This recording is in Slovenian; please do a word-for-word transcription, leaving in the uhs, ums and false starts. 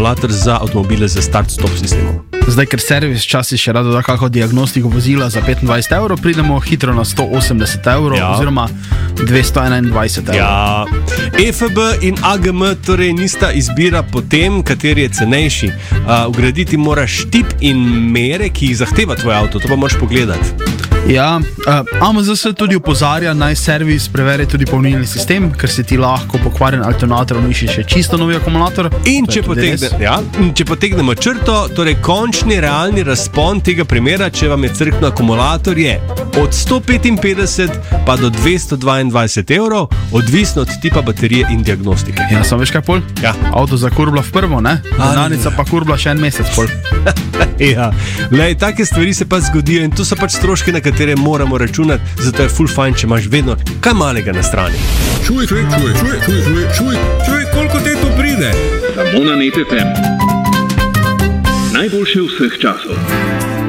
akumulator za avtomobile z start-stop sistemom. Zdaj, ker servis časi še rado da kako diagnostiko vozila za petindvajset evrov, pridemo hitro na sto osemdeset evrov, ja. Oziroma dvesto enaindvajset evrov. Ja. E F B in A G M torej nista izbira po tem, kateri je cenejši. Uh, ugraditi moraš tip in mere, ki jih zahteva tvoj avto, to pa moraš pogledati. Ja, uh, A M Z se tudi opozarja, naj servis preveri tudi polnilni sistem, ker se ti lahko pokvarjen alternator uniši še čisto novi akumulator. In če, potegne, ja, in če potegnemo črto, torej končni realni razpon tega primera, če vam je crknil akumulator, je od sto petinpetdeset pa do dvesto dvaindvajset evrov, odvisno od tipa baterije in diagnostike. Ja, samo veš kaj pol? Ja. Avto zakurbla v prvo, ne? Denarnica pa kurbla še en mesec pol. Ja, lej, take stvari se pa zgodijo in to so pač stroški, na katere moramo računati, zato je ful fajn, če imaš vedno kaj malega na strani. Čuj, čuj, čuj, čuj, čuj, čuj, čuj, čuj, koliko te to pride? Samo na Net F M. Najboljše vseh časov.